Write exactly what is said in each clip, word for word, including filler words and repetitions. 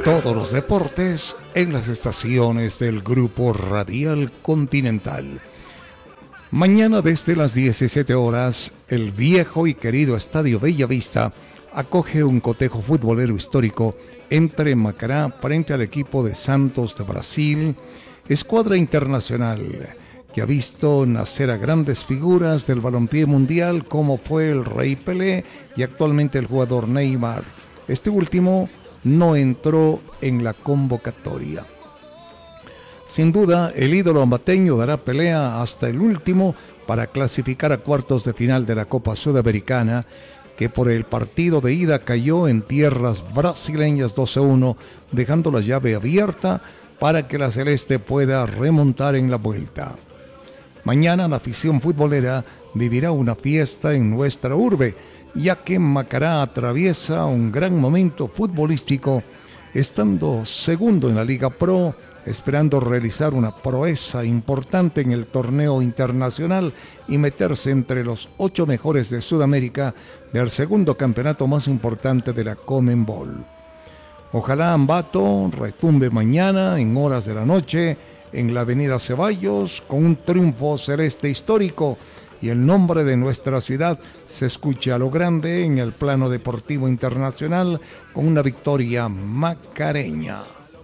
Todos los deportes en las estaciones del Grupo Radial Continental. Mañana desde las diecisiete horas, el viejo y querido Estadio Bellavista acoge un cotejo futbolero histórico entre Macará frente al equipo de Santos de Brasil, escuadra internacional que ha visto nacer a grandes figuras del balompié mundial como fue el Rey Pelé y actualmente el jugador Neymar. Este último no entró en la convocatoria. Sin duda, el ídolo ambateño dará pelea hasta el último para clasificar a cuartos de final de la Copa Sudamericana, que por el partido de ida cayó en tierras brasileñas dos a uno, dejando la llave abierta para que la celeste pueda remontar en la vuelta. Mañana la afición futbolera vivirá una fiesta en nuestra urbe, ya que Macará atraviesa un gran momento futbolístico, estando segundo en la Liga Pro, esperando realizar una proeza importante en el torneo internacional y meterse entre los ocho mejores de Sudamérica del segundo campeonato más importante de la Conmebol. Ojalá Ambato retumbe mañana en horas de la noche en la avenida Ceballos con un triunfo celeste histórico y el nombre de nuestra ciudad se escuche a lo grande en el plano deportivo internacional con una victoria macareña.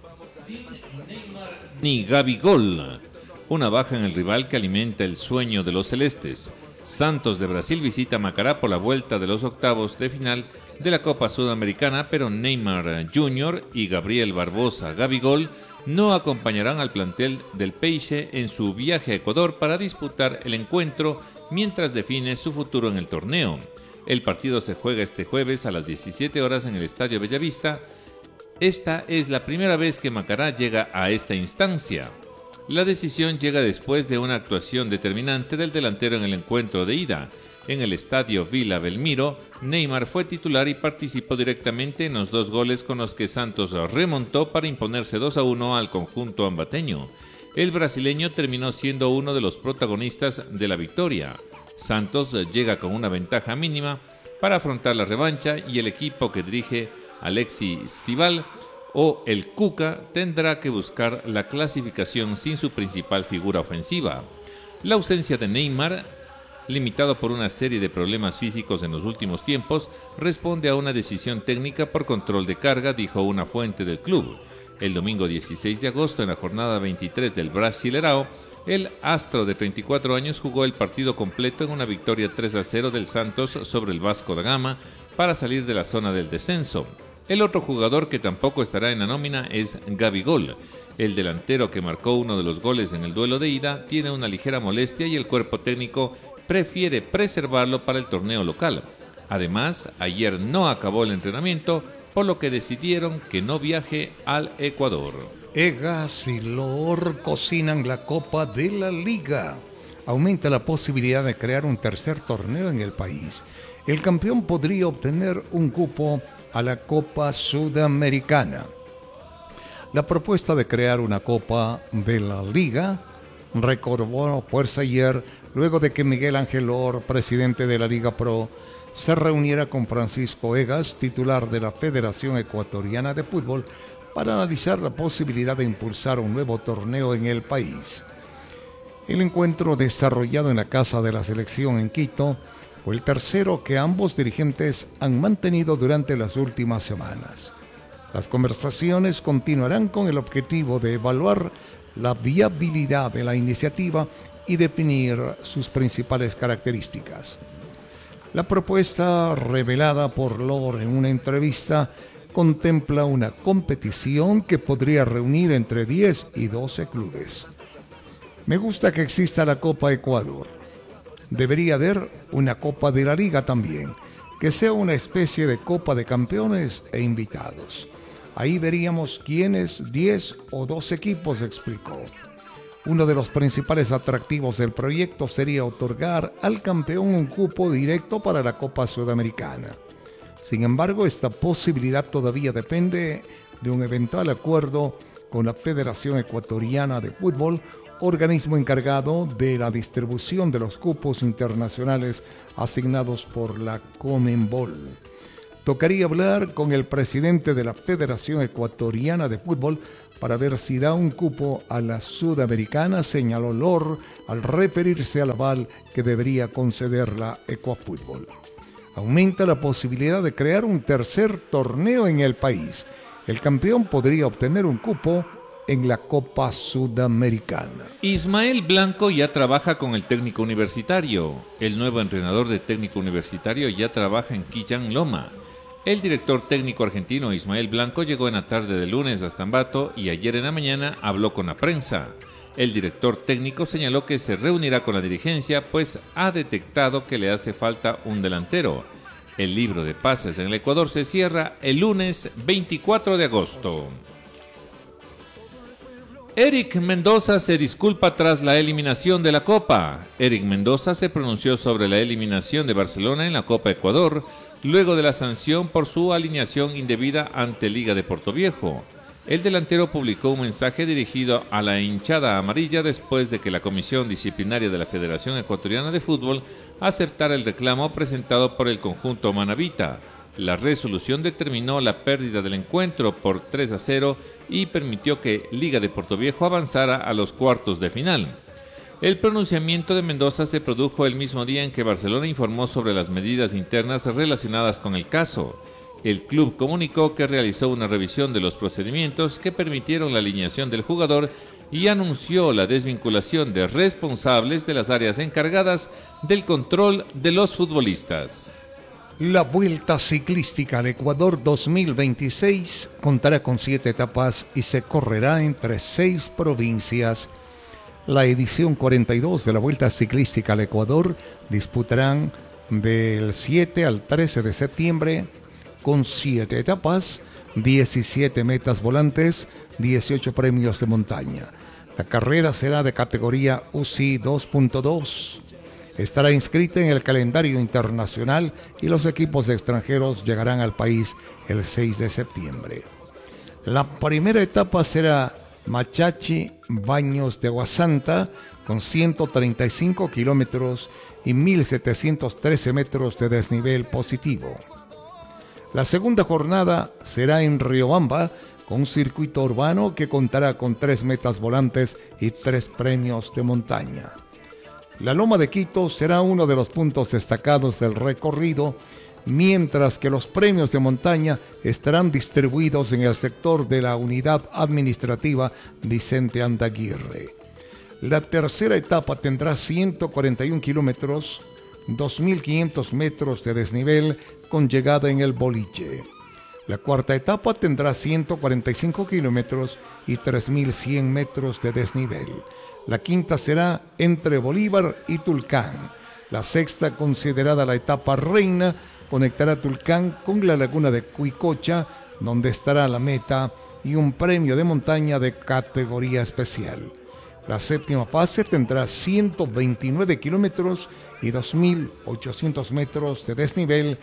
Ni Gabigol, una baja en el rival que alimenta el sueño de los celestes. Santos de Brasil visita Macará por la vuelta de los octavos de final de la Copa Sudamericana, pero Neymar junior y Gabriel Barbosa Gabigol no acompañarán al plantel del Peixe en su viaje a Ecuador para disputar el encuentro mientras define su futuro en el torneo. El partido se juega este jueves a las diecisiete horas en el Estadio Bellavista. Esta es la primera vez que Macará llega a esta instancia. La decisión llega después de una actuación determinante del delantero en el encuentro de ida. En el Estadio Vila Belmiro, Neymar fue titular y participó directamente en los dos goles con los que Santos remontó para imponerse dos a uno al conjunto ambateño. El brasileño terminó siendo uno de los protagonistas de la victoria. Santos llega con una ventaja mínima para afrontar la revancha y el equipo que dirige Alexis Stival o el Cuca tendrá que buscar la clasificación sin su principal figura ofensiva. La ausencia de Neymar, limitado por una serie de problemas físicos en los últimos tiempos, responde a una decisión técnica por control de carga, dijo una fuente del club. El domingo dieciséis de agosto, en la jornada veintitrés del Brasileirão, el astro de treinta y cuatro años jugó el partido completo en una victoria tres a cero del Santos sobre el Vasco da Gama para salir de la zona del descenso. El otro jugador que tampoco estará en la nómina es Gabigol. El delantero que marcó uno de los goles en el duelo de ida tiene una ligera molestia y el cuerpo técnico prefiere preservarlo para el torneo local. Además, ayer no acabó el entrenamiento, por lo que decidieron que no viaje al Ecuador. Egas y Lor cocinan la Copa de la Liga. Aumenta la posibilidad de crear un tercer torneo en el país. El campeón podría obtener un cupo a la Copa Sudamericana. La propuesta de crear una Copa de la Liga recobró fuerza ayer luego de que Miguel Ángel Lor, presidente de la Liga Pro, se reuniera con Francisco Egas, titular de la Federación Ecuatoriana de Fútbol, para analizar la posibilidad de impulsar un nuevo torneo en el país. El encuentro desarrollado en la Casa de la Selección en Quito fue el tercero que ambos dirigentes han mantenido durante las últimas semanas. Las conversaciones continuarán con el objetivo de evaluar la viabilidad de la iniciativa y definir sus principales características. La propuesta revelada por Lor en una entrevista contempla una competición que podría reunir entre diez y doce clubes. Me gusta que exista la Copa Ecuador. Debería haber una Copa de la Liga también, que sea una especie de Copa de Campeones e invitados. Ahí veríamos quiénes, diez o doce equipos, explicó. Uno de los principales atractivos del proyecto sería otorgar al campeón un cupo directo para la Copa Sudamericana. Sin embargo, esta posibilidad todavía depende de un eventual acuerdo con la Federación Ecuatoriana de Fútbol, organismo encargado de la distribución de los cupos internacionales asignados por la Conmebol. tocaría hablar con el presidente de la Federación Ecuatoriana de Fútbol para ver si da un cupo a la Sudamericana, señaló Lor al referirse al aval que debería conceder la Ecuafútbol. Aumenta la posibilidad de crear un tercer torneo en el país. El campeón podría obtener un cupo en la Copa Sudamericana. Ismael Blanco ya trabaja con el técnico universitario. El nuevo entrenador de técnico universitario ya trabaja en Quillán Loma. El director técnico argentino Ismael Blanco llegó en la tarde de lunes a Ambato y ayer en la mañana habló con la prensa. El director técnico señaló que se reunirá con la dirigencia, pues ha detectado que le hace falta un delantero. El libro de pases en el Ecuador se cierra el lunes veinticuatro de agosto. Eric Mendoza se disculpa tras la eliminación de la Copa. Eric Mendoza se pronunció sobre la eliminación de Barcelona en la Copa Ecuador, luego de la sanción por su alineación indebida ante Liga de Portoviejo. El delantero publicó un mensaje dirigido a la hinchada amarilla después de que la Comisión Disciplinaria de la Federación Ecuatoriana de Fútbol aceptara el reclamo presentado por el conjunto manabita. La resolución determinó la pérdida del encuentro por tres a cero y permitió que Liga de Portoviejo avanzara a los cuartos de final. El pronunciamiento de Mendoza se produjo el mismo día en que Barcelona informó sobre las medidas internas relacionadas con el caso. El club comunicó que realizó una revisión de los procedimientos que permitieron la alineación del jugador y anunció la desvinculación de responsables de las áreas encargadas del control de los futbolistas. La Vuelta Ciclística al Ecuador dos mil veintiséis contará con siete etapas y se correrá entre seis provincias. La edición cuarenta y dos de la Vuelta Ciclística al Ecuador disputarán del siete al trece de septiembre con siete etapas, diecisiete metas volantes, dieciocho premios de montaña. La carrera será de categoría U C I dos punto dos. Estará inscrita en el calendario internacional y los equipos extranjeros llegarán al país el seis de septiembre. La primera etapa será Machachi, Baños de Aguasanta, con ciento treinta y cinco kilómetros y mil setecientos trece metros de desnivel positivo. La segunda jornada será en Riobamba, con un circuito urbano que contará con tres metas volantes y tres premios de montaña. La Loma de Quito será uno de los puntos destacados del recorrido, mientras que los premios de montaña estarán distribuidos en el sector de la Unidad Administrativa Vicente Andaguirre. La tercera etapa tendrá ciento cuarenta y un kilómetros, dos mil quinientos metros de desnivel con llegada en el Boliche. La cuarta etapa tendrá ciento cuarenta y cinco kilómetros y tres mil cien metros de desnivel. La quinta será entre Bolívar y Tulcán. La sexta, considerada la etapa reina, conectará Tulcán con la laguna de Cuicocha, donde estará la meta y un premio de montaña de categoría especial. La séptima fase tendrá ciento veintinueve kilómetros y dos mil ochocientos metros de desnivel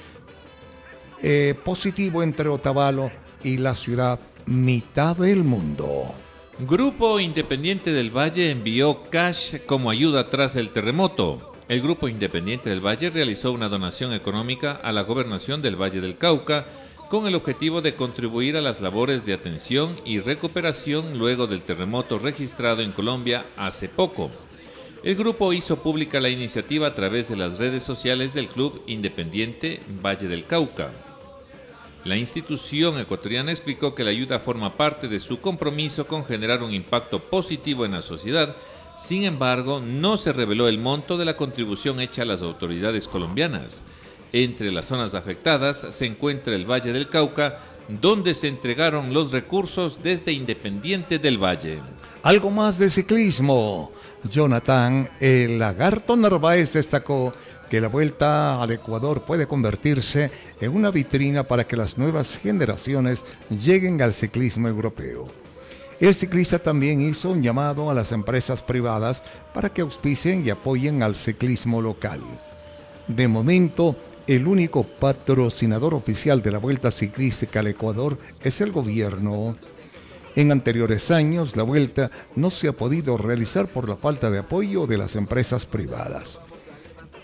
eh, positivo entre Otavalo y la ciudad mitad del mundo. Grupo Independiente del Valle envió cash como ayuda tras el terremoto. El Grupo Independiente del Valle realizó una donación económica a la Gobernación del Valle del Cauca con el objetivo de contribuir a las labores de atención y recuperación luego del terremoto registrado en Colombia hace poco. El grupo hizo pública la iniciativa a través de las redes sociales del Club Independiente Valle del Cauca. La institución ecuatoriana explicó que la ayuda forma parte de su compromiso con generar un impacto positivo en la sociedad. Sin embargo, no se reveló el monto de la contribución hecha a las autoridades colombianas. Entre las zonas afectadas se encuentra el Valle del Cauca, donde se entregaron los recursos desde Independiente del Valle. Algo más de ciclismo. Jonathan El Lagarto Narváez destacó que la Vuelta al Ecuador puede convertirse en una vitrina para que las nuevas generaciones lleguen al ciclismo europeo. El ciclista también hizo un llamado a las empresas privadas para que auspicien y apoyen al ciclismo local. De momento, el único patrocinador oficial de la Vuelta Ciclística al Ecuador es el gobierno. En anteriores años, la Vuelta no se ha podido realizar por la falta de apoyo de las empresas privadas.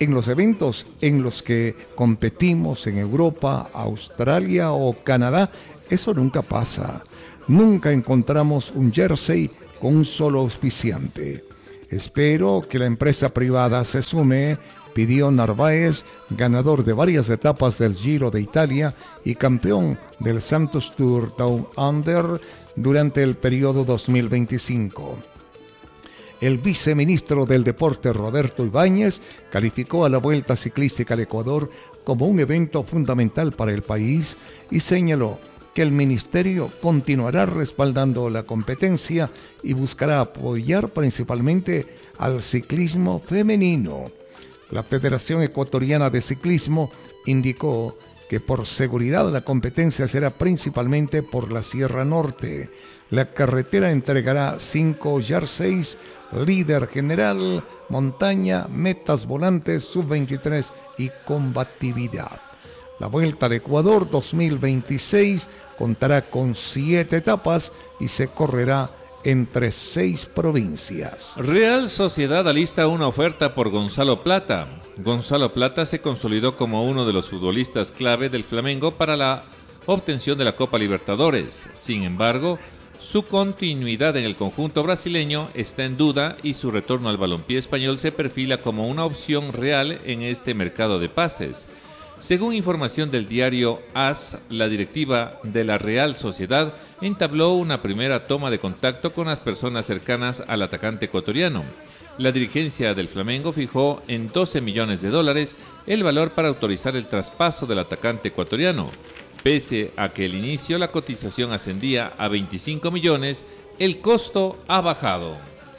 en los eventos en los que competimos en Europa, Australia o Canadá, eso nunca pasa. Nunca encontramos un jersey con un solo auspiciante. Espero que la empresa privada se sume, pidió Narváez, ganador de varias etapas del Giro de Italia y campeón del Santos Tour Down Under durante el periodo dos mil veinticinco. El viceministro del Deporte, Roberto Ibáñez, calificó a la Vuelta Ciclística al Ecuador como un evento fundamental para el país y señaló que el ministerio continuará respaldando la competencia y buscará apoyar principalmente al ciclismo femenino. La Federación Ecuatoriana de Ciclismo indicó que por seguridad la competencia será principalmente por la Sierra Norte. La carretera entregará cinco jerseys, líder general, montaña, metas volantes, sub veintitrés y combatividad. La Vuelta al Ecuador dos mil veintiséis contará con siete etapas y se correrá entre seis provincias. Real Sociedad alista una oferta por Gonzalo Plata. Gonzalo Plata se consolidó como uno de los futbolistas clave del Flamengo para la obtención de la Copa Libertadores. Sin embargo, su continuidad en el conjunto brasileño está en duda y su retorno al balompié español se perfila como una opción real en este mercado de pases. Según información del diario A S, la directiva de la Real Sociedad entabló una primera toma de contacto con las personas cercanas al atacante ecuatoriano. La dirigencia del Flamengo fijó en doce millones de dólares el valor para autorizar el traspaso del atacante ecuatoriano. Pese a que al inicio la cotización ascendía a veinticinco millones, el costo ha bajado.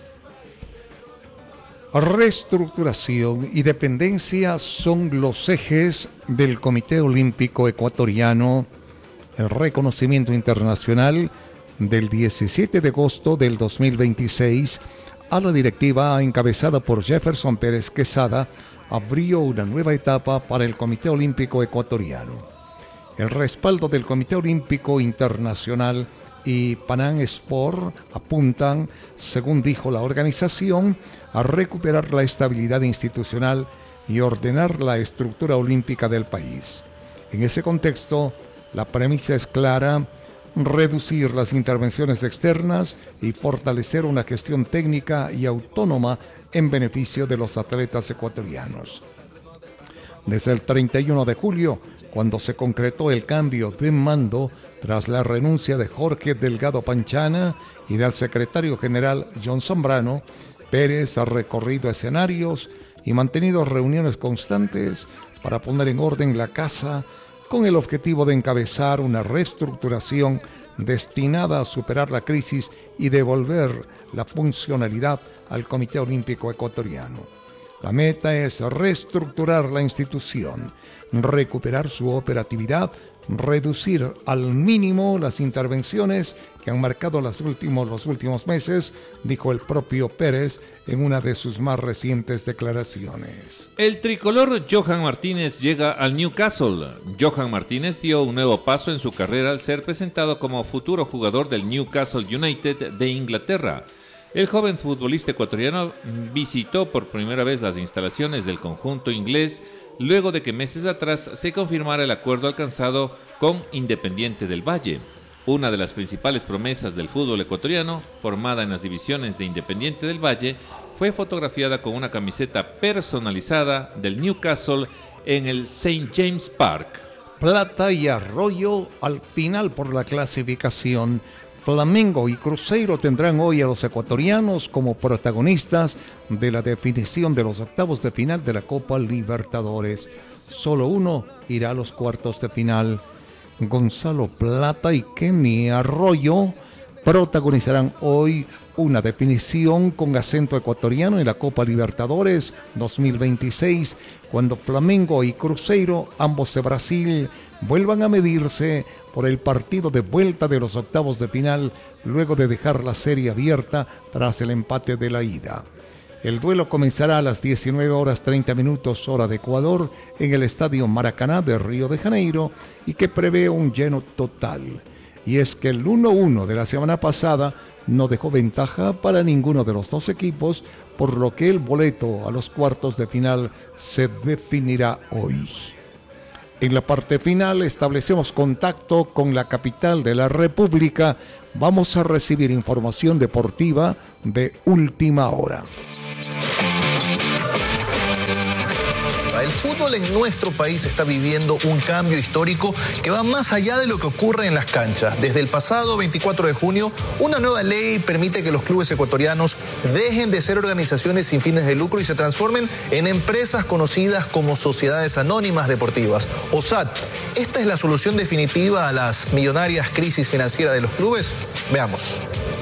Reestructuración y dependencia son los ejes del Comité Olímpico Ecuatoriano. El reconocimiento internacional del diecisiete de agosto del dos mil veintiséis a la directiva encabezada por Jefferson Pérez Quesada abrió una nueva etapa para el Comité Olímpico Ecuatoriano. El respaldo del Comité Olímpico Internacional y Panam Sport apuntan, según dijo la organización, a recuperar la estabilidad institucional y ordenar la estructura olímpica del país. En ese contexto, la premisa es clara: reducir las intervenciones externas y fortalecer una gestión técnica y autónoma en beneficio de los atletas ecuatorianos. Desde el treinta y uno de julio, cuando se concretó el cambio de mando tras la renuncia de Jorge Delgado Panchana y del secretario general John Zambrano, Pérez ha recorrido escenarios y mantenido reuniones constantes para poner en orden la casa con el objetivo de encabezar una reestructuración destinada a superar la crisis y devolver la funcionalidad al Comité Olímpico Ecuatoriano. La meta es reestructurar la institución, recuperar su operatividad, reducir al mínimo las intervenciones que han marcado los últimos, los últimos meses, dijo el propio Pérez en una de sus más recientes declaraciones. El tricolor Johan Martínez llega al Newcastle. Johan Martínez dio un nuevo paso en su carrera al ser presentado como futuro jugador del Newcastle United de Inglaterra. El joven futbolista ecuatoriano visitó por primera vez las instalaciones del conjunto inglés luego de que meses atrás se confirmara el acuerdo alcanzado con Independiente del Valle. Una de las principales promesas del fútbol ecuatoriano, formada en las divisiones de Independiente del Valle, fue fotografiada con una camiseta personalizada del Newcastle en el Saint James Park. Plata y Arroyo al final por la clasificación. Flamengo y Cruzeiro tendrán hoy a los ecuatorianos como protagonistas de la definición de los octavos de final de la Copa Libertadores. Solo uno irá a los cuartos de final. Gonzalo Plata y Kenny Arroyo protagonizarán hoy una definición con acento ecuatoriano en la Copa Libertadores dos mil veintiséis, cuando Flamengo y Cruzeiro, ambos de Brasil, vuelvan a medirse por el partido de vuelta de los octavos de final, luego de dejar la serie abierta tras el empate de la ida. El duelo comenzará a las diecinueve horas treinta minutos hora de Ecuador en el Estadio Maracaná de Río de Janeiro y que prevé un lleno total. Y es que el uno uno de la semana pasada no dejó ventaja para ninguno de los dos equipos, por lo que el boleto a los cuartos de final se definirá hoy. En la parte final establecemos contacto con la capital de la República. Vamos a recibir información deportiva de última hora. El fútbol en nuestro país está viviendo un cambio histórico que va más allá de lo que ocurre en las canchas. Desde el pasado veinticuatro de junio, una nueva ley permite que los clubes ecuatorianos dejen de ser organizaciones sin fines de lucro y se transformen en empresas conocidas como sociedades anónimas deportivas, o S A D. ¿Esta es la solución definitiva a las millonarias crisis financieras de los clubes? Veamos.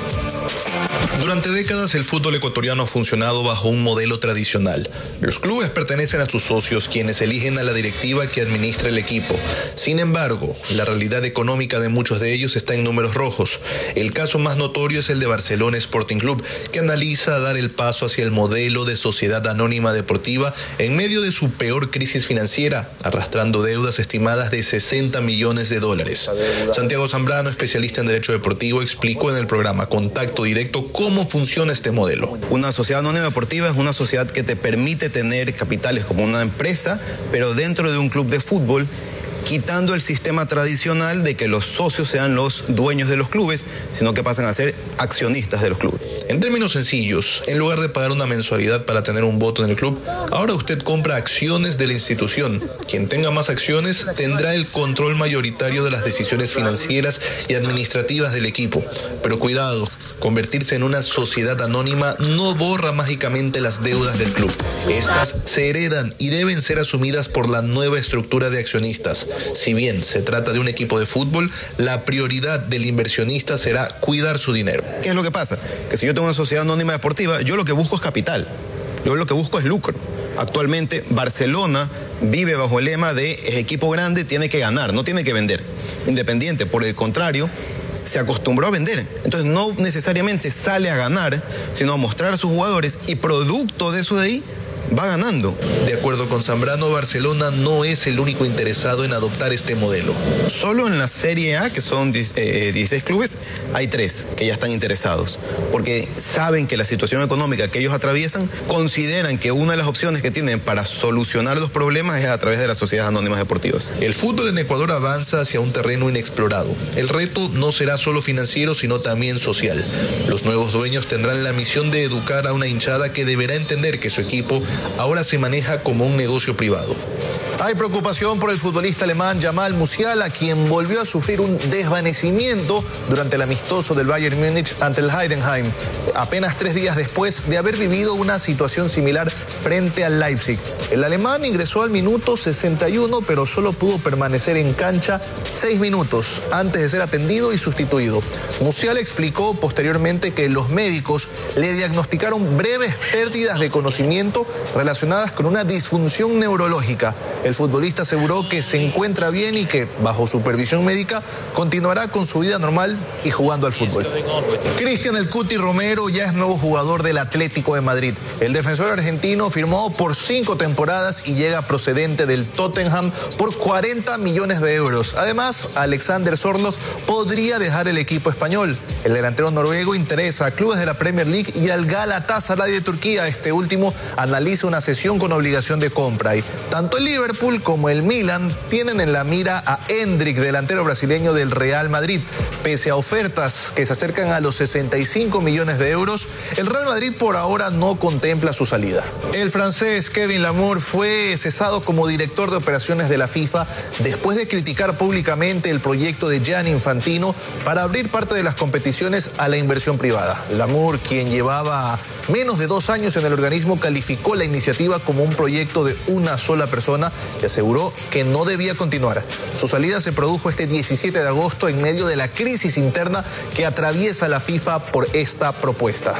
Durante décadas el fútbol ecuatoriano ha funcionado bajo un modelo tradicional. Los clubes pertenecen a sus socios, quienes eligen a la directiva que administra el equipo. Sin embargo, la realidad económica de muchos de ellos está en números rojos. El caso más notorio es el de Barcelona Sporting Club, que analiza dar el paso hacia el modelo de sociedad anónima deportiva en medio de su peor crisis financiera, arrastrando deudas estimadas de sesenta millones de dólares. Santiago Zambrano, especialista en Derecho Deportivo, explicó en el programa Contacto Directo cómo funciona este modelo. Una sociedad anónima deportiva es una sociedad que te permite tener capitales como una empresa, pero dentro de un club de fútbol, quitando el sistema tradicional de que los socios sean los dueños de los clubes, sino que pasan a ser accionistas de los clubes. En términos sencillos, en lugar de pagar una mensualidad para tener un voto en el club, ahora usted compra acciones de la institución. Quien tenga más acciones tendrá el control mayoritario de las decisiones financieras y administrativas del equipo. Pero cuidado, convertirse en una sociedad anónima no borra mágicamente las deudas del club. Estas se heredan y deben ser asumidas por la nueva estructura de accionistas. Si bien se trata de un equipo de fútbol, la prioridad del inversionista será cuidar su dinero. ¿Qué es lo que pasa? Que si yo tengo una sociedad anónima deportiva, yo lo que busco es capital. Yo lo que busco es lucro. Actualmente Barcelona vive bajo el lema de es equipo grande, tiene que ganar, no tiene que vender. Independiente, por el contrario, se acostumbró a vender. Entonces no necesariamente sale a ganar, sino a mostrar a sus jugadores y producto de eso de ahí va ganando. De acuerdo con Zambrano, Barcelona no es el único interesado en adoptar este modelo. Solo en la Serie A, que son dieciséis clubes, hay tres que ya están interesados, porque saben que la situación económica que ellos atraviesan, consideran que una de las opciones que tienen para solucionar los problemas es a través de las sociedades anónimas deportivas. El fútbol en Ecuador avanza hacia un terreno inexplorado. El reto no será solo financiero, sino también social. Los nuevos dueños tendrán la misión de educar a una hinchada que deberá entender que su equipo ahora se maneja como un negocio privado. Hay preocupación por el futbolista alemán Jamal Musiala, quien volvió a sufrir un desvanecimiento durante el amistoso del Bayern Múnich ante el Heidenheim, apenas tres días después de haber vivido una situación similar frente al Leipzig. El alemán ingresó al minuto sesenta y uno, pero solo pudo permanecer en cancha seis minutos antes de ser atendido y sustituido. Musiala explicó posteriormente que los médicos le diagnosticaron breves pérdidas de conocimiento relacionadas con una disfunción neurológica. El futbolista aseguró que se encuentra bien y que, bajo supervisión médica, continuará con su vida normal y jugando al fútbol. Cristian El Cuti Romero ya es nuevo jugador del Atlético de Madrid. El defensor argentino firmó por cinco temporadas y llega procedente del Tottenham por cuarenta millones de euros. Además, Alexander Zornos podría dejar el equipo español. El delantero noruego interesa a clubes de la Premier League y al Galatasaray de Turquía. Este último analiza una cesión con obligación de compra y tanto el Liverpool como el Milan tienen en la mira a Endrick, delantero brasileño del Real Madrid. Pese a ofertas que se acercan a los sesenta y cinco millones de euros, el Real Madrid por ahora no contempla su salida. El francés Kevin Lamour fue cesado como director de operaciones de la FIFA después de criticar públicamente el proyecto de Gianni Infantino para abrir parte de las competiciones a la inversión privada. Lamour, quien llevaba menos de dos años en el organismo, calificó la iniciativa como un proyecto de una sola persona y aseguró que no debía continuar. Su salida se produjo este diecisiete de agosto en medio de la crisis interna que atraviesa la FIFA por esta propuesta.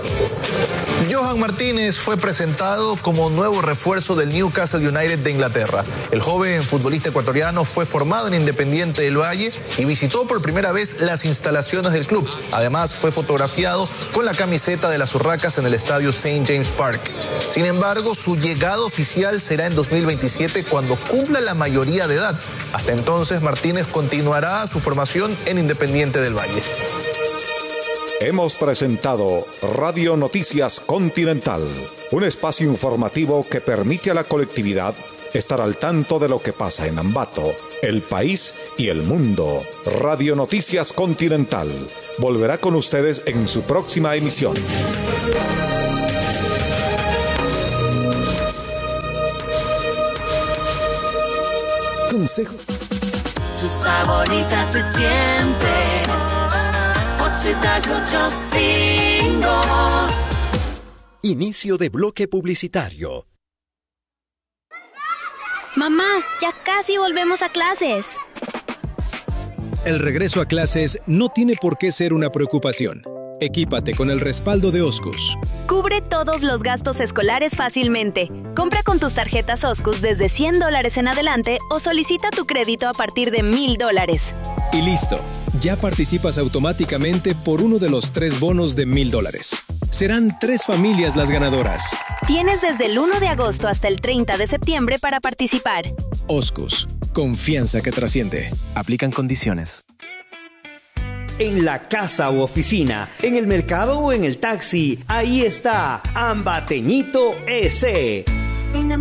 Johan Martínez fue presentado como nuevo refuerzo del Newcastle United de Inglaterra. El joven futbolista ecuatoriano fue formado en Independiente del Valle y visitó por primera vez las instalaciones del club. Además, fue fotografiado con la camiseta de las Urracas en el estadio Saint James Park. Sin embargo, su llegada oficial será en dos mil veintisiete cuando cumpla la mayoría de edad. Hasta entonces, Martínez continuará su formación en Independiente del Valle. Hemos presentado Radio Noticias Continental, un espacio informativo que permite a la colectividad estar al tanto de lo que pasa en Ambato, el país y el mundo. Radio Noticias Continental volverá con ustedes en su próxima emisión. Consejos. Tus favoritas de siempre. ochenta y ocho punto cinco. Inicio de bloque publicitario. Mamá, ya casi volvemos a clases. El regreso a clases no tiene por qué ser una preocupación. Equípate con el respaldo de Oscus. Cubre todos los gastos escolares fácilmente. Compra con tus tarjetas Oscus desde cien dólares en adelante o solicita tu crédito a partir de mil dólares. Y listo, ya participas automáticamente por uno de los tres bonos de mil dólares. Serán tres familias las ganadoras. Tienes desde el uno de agosto hasta el treinta de septiembre para participar. Oscus, confianza que trasciende. Aplican condiciones. En la casa u oficina, en el mercado o en el taxi, ahí está Ambateñito S.